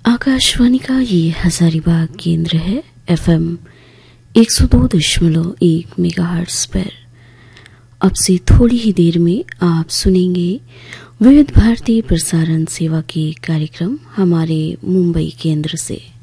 आकाशवाणी का ये हजारीबाग केंद्र है। FM 102.1 मेगाहर्ट्ज पर। अब से थोड़ी ही देर में आप सुनेंगे विविध भारती प्रसारण सेवा के कार्यक्रम हमारे मुंबई केंद्र से।